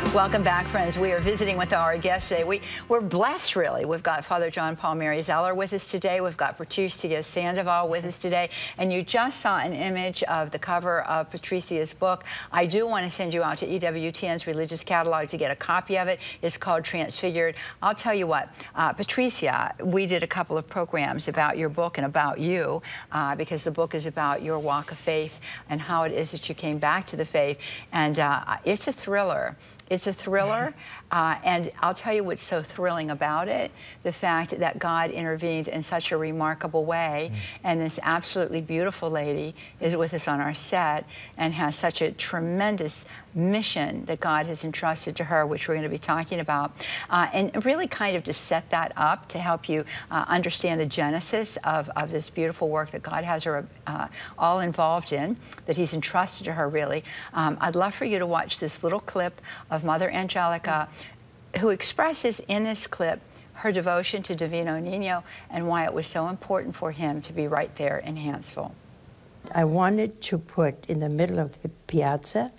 Welcome back, friends. We are visiting with our guest today. We're blessed, really. We've got Father John Paul Mary Zeller with us today. We've got Patricia Sandoval with us today. And you just saw an image of the cover of Patricia's book. I do want to send you out to EWTN's Religious Catalog to get a copy of it. It's called Transfigured. I'll tell you what, Patricia, we did a couple of programs about your book and about you, because the book is about your walk of faith and how it is that you came back to the faith. And it's a thriller. It's a thriller, and I'll tell you what's so thrilling about it, the fact that God intervened in such a remarkable way, and this absolutely beautiful lady is with us on our set and has such a tremendous mission that God has entrusted to her, which we're going to be talking about, and really kind of to set that up to help you understand the genesis of this beautiful work that God has her all involved in, that he's entrusted to her, really. I'd love for you to watch this little clip of Mother Angelica, who expresses in this clip her devotion to Divino Niño and why it was so important for him to be right there in Hanceville. I wanted to put in the middle of the piazza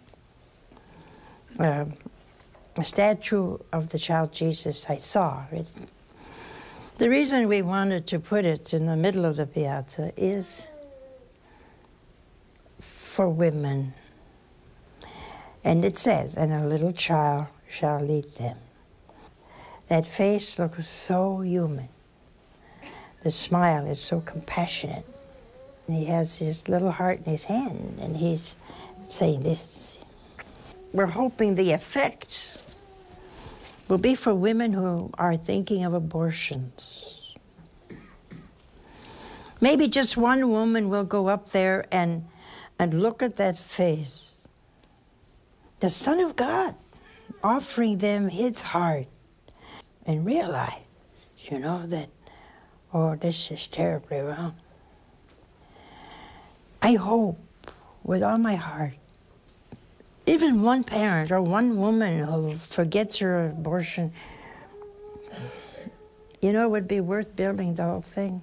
a statue of the child Jesus I saw. The reason we wanted to put it in the middle of the piazza is for women. And it says, and a little child shall lead them. That face looks so human. The smile is so compassionate. And he has his little heart in his hand, and he's saying this. We're hoping the effect will be for women who are thinking of abortions. Maybe just one woman will go up there and look at that face. The Son of God offering them his heart and realize, you know, that, oh, this is terribly wrong. I hope with all my heart, even one parent or one woman who forgets her abortion, you know, it would be worth building the whole thing.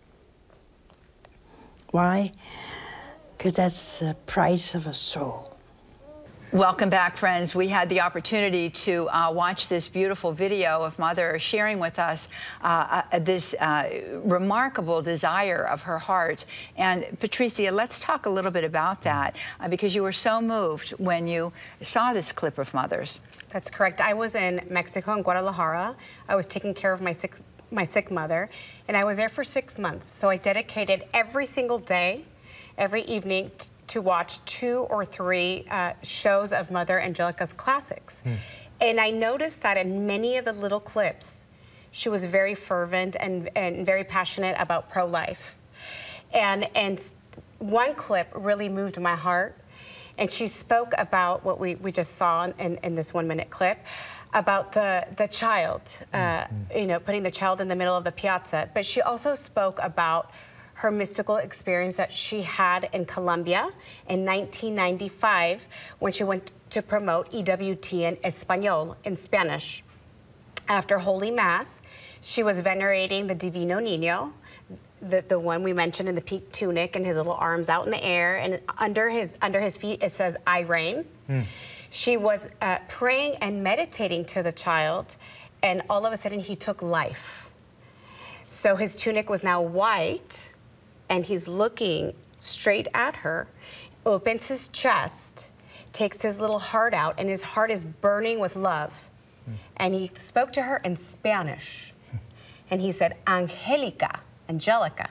Why? Because that's the price of a soul. Welcome back, friends. We had the opportunity to watch this beautiful video of Mother sharing with us this remarkable desire of her heart. And Patricia, let's talk a little bit about that, because you were so moved when you saw this clip of Mother's. That's correct. I was in Mexico, in Guadalajara. I was taking care of my sick mother, and I was there for 6 months. So I dedicated every single day, every evening, to watch 2 or 3 shows of Mother Angelica's classics. And I noticed that in many of the little clips, she was very fervent and very passionate about pro-life. And one clip really moved my heart, and she spoke about what we just saw in this 1-minute clip, about the child, you know, putting the child in the middle of the piazza. But she also spoke about her mystical experience that she had in Colombia in 1995 when she went to promote EWTN Español in Spanish. After Holy Mass, she was venerating the Divino Niño, the one we mentioned in the pink tunic and his little arms out in the air, and under his feet it says, I reign. She was praying and meditating to the child, and all of a sudden he took life. So his tunic was now white, and he's looking straight at her, opens his chest, takes his little heart out, and his heart is burning with love. And he spoke to her in Spanish. And he said, Angelica, Angelica,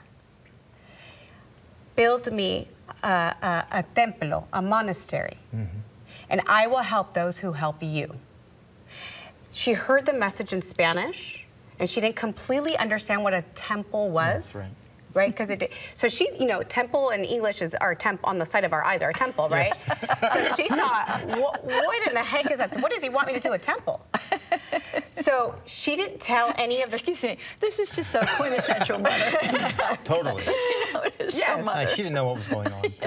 build me a templo, a monastery, and I will help those who help you. She heard the message in Spanish, and she didn't completely understand what a temple was. That's right. Right, because so she, you know, temple in English is our on the side of our eyes, our temple, right? So she thought, what in the heck is that? What does he want me to do, a temple? So she didn't tell any of the. Excuse me, this is just so quintessential Mother. Totally. You know, she didn't know what was going on.